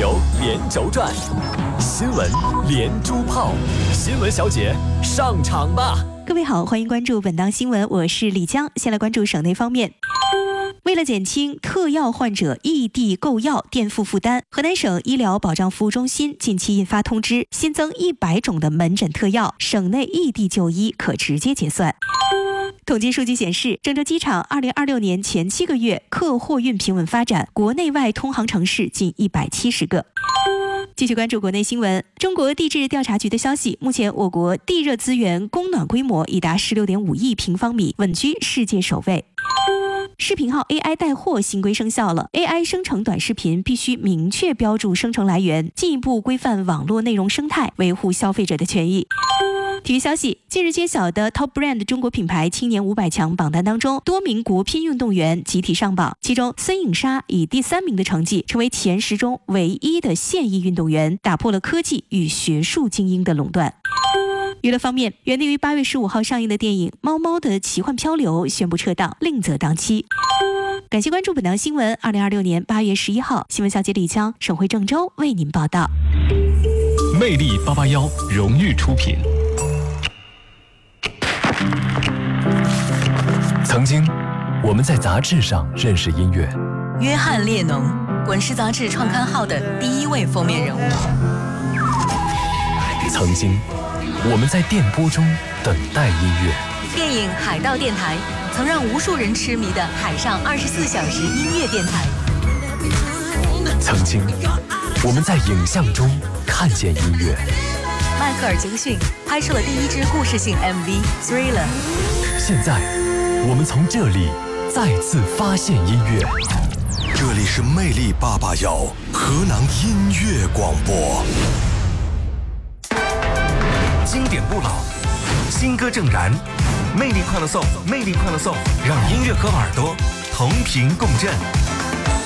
球连轴转，新闻连珠炮，新闻小姐上场吧！ 各位好，欢迎关注本档新闻，我是李江。先来关注省内方面。为了减轻特药患者异地购药垫付负担，河南省医疗保障服务中心近期印发通知，新增100种的门诊特药，省内异地就医可直接结算。统计数据显示，郑州机场2026年前7个月客货运平稳发展，国内外通航城市近170个。继续关注国内新闻。中国地质调查局的消息，目前我国地热资源供暖规模已达16.5亿平方米，稳居世界首位。视频号 AI 带货新规生效了 ，AI 生成短视频必须明确标注生成来源，进一步规范网络内容生态，维护消费者的权益。体育消息，近日揭晓的 Top Brand 中国品牌青年500强榜单当中，多名国乒运动员集体上榜，其中孙颖莎以第3名的成绩成为前10中唯一的现役运动员，打破了科技与学术精英的垄断。娱乐方面，原定于8月15号上映的电影《猫猫的奇幻漂流》宣布撤档，另择档期。感谢关注本档新闻。2026年8月11号，新闻小姐李江，省会郑州为您报道。 魅力881荣誉出品。曾经，我们在杂志上认识音乐。 约翰列侬，滚石杂志创刊号的第1位封面人物。 曾经，我们在电波中等待音乐。 电影《海盗电台》曾让无数人痴迷的海上24小时音乐电台。 曾经，我们在影像中看见音乐。 迈克尔·杰克逊拍摄了第1支故事性 MV《Thriller》。 现在，我们从这里再次发现音乐。 这里是魅力881河南音乐广播。 经典不老，新歌正燃，魅力快乐颂，魅力快乐颂，让音乐和耳朵同频共振。